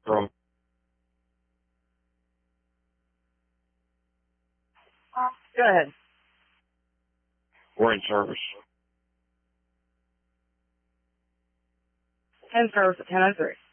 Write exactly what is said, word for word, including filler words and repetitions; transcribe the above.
From Go ahead. we're in service. ten service at ten oh three.